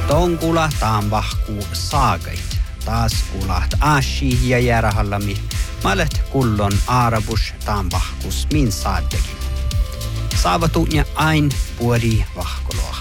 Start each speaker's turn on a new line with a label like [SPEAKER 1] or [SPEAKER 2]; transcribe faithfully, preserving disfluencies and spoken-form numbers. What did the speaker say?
[SPEAKER 1] Ton kulahtaan vahkuu saagait. Taas kulaht aashi ja järahallami. Malet kullon aarabus taan vahkus min saaddekin. Saavatu ja ain puoli vahkoloa.